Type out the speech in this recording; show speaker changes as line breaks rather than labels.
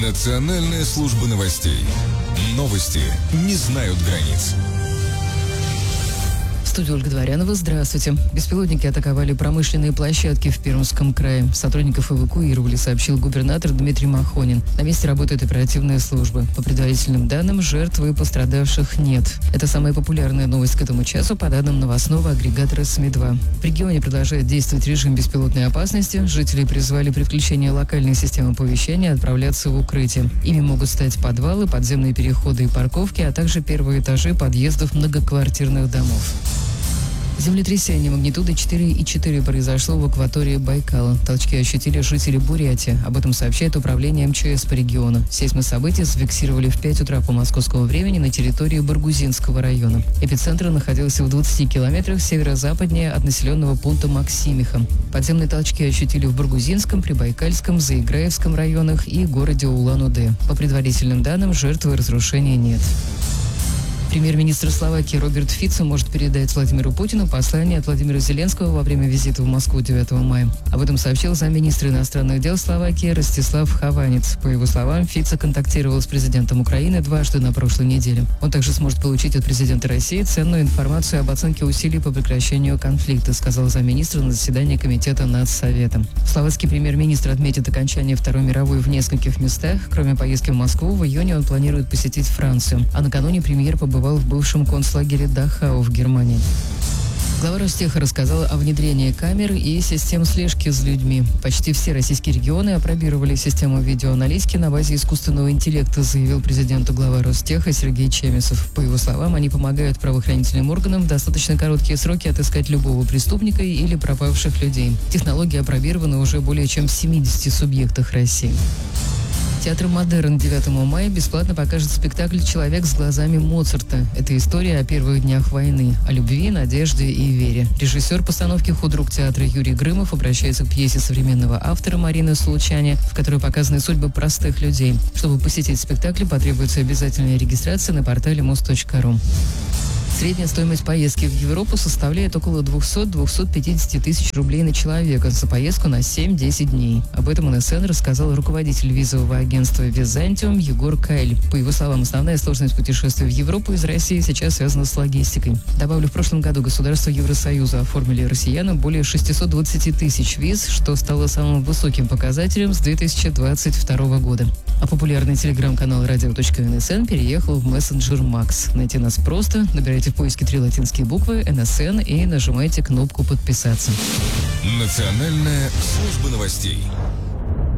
Национальная служба новостей. Новости не знают границ.
В студии Ольга Дворянова. Здравствуйте. Беспилотники атаковали промышленные площадки в Пермском крае. Сотрудников эвакуировали, сообщил губернатор Дмитрий Махонин. На месте работает оперативная служба. По предварительным данным, жертв и пострадавших нет. Это самая популярная новость к этому часу по данным новостного агрегатора СМИ-2. В регионе продолжает действовать режим беспилотной опасности. Жители призвали при включении локальной системы оповещения отправляться в укрытие. Ими могут стать подвалы, подземные переходы и парковки, а также первые этажи подъездов многоквартирных домов. Землетрясение магнитудой 4,4 произошло в акватории Байкала. Толчки ощутили жители Бурятии. Об этом сообщает управление МЧС по региону. Сейсмособытия зафиксировали в 5 утра по московскому времени на территории Баргузинского района. Эпицентр находился в 20 километрах северо-западнее от населенного пункта Максимиха. Подземные толчки ощутили в Баргузинском, Прибайкальском, Заиграевском районах и городе Улан-Удэ. По предварительным данным, жертв и разрушений нет. Премьер-министр Словакии Роберт Фицо может передать Владимиру Путину послание от Владимира Зеленского во время визита в Москву 9 мая. Об этом сообщил замминистра иностранных дел Словакии Ростислав Хованец. По его словам, Фицо контактировал с президентом Украины дважды на прошлой неделе. Он также сможет получить от президента России ценную информацию об оценке усилий по прекращению конфликта, сказал замминистра на заседании комитета Нацсовета. Словацкий премьер-министр отметит окончание Второй мировой в нескольких местах. Кроме поездки в Москву, в июне он планирует посетить Францию. А накануне премьер побывал в бывшем концлагере Дахау в Германии. Глава Ростеха рассказала о внедрении камер и систем слежки за людьми. Почти все российские регионы опробировали систему видеоаналитики на базе искусственного интеллекта, заявил президенту глава Ростеха Сергей Чемесов. По его словам, они помогают правоохранительным органам в достаточно короткие сроки отыскать любого преступника или пропавших людей. Технология опробирована уже более чем в 70 субъектах России. Театр «Модерн» 9 мая бесплатно покажет спектакль «Человек с глазами Моцарта». Это история о первых днях войны, о любви, надежде и вере. Режиссер постановки, худрук театра Юрий Грымов обращается к пьесе современного автора Марины Случане, в которой показаны судьбы простых людей. Чтобы посетить спектакль, потребуется обязательная регистрация на портале mos.ru. Средняя стоимость поездки в Европу составляет около 200-250 тысяч рублей на человека за поездку на 7-10 дней. Об этом НСН рассказал руководитель визового агентства «Византиум» Егор Кайль. По его словам, основная сложность путешествия в Европу из России сейчас связана с логистикой. Добавлю, в прошлом году государства Евросоюза оформили россиянам более 620 тысяч виз, что стало самым высоким показателем с 2022 года. А популярный телеграм-канал radio.nsn переехал в мессенджер Макс. Найти нас просто, набирайте в поиске 3 латинские буквы НСН и нажимайте кнопку «Подписаться».
Национальная служба новостей.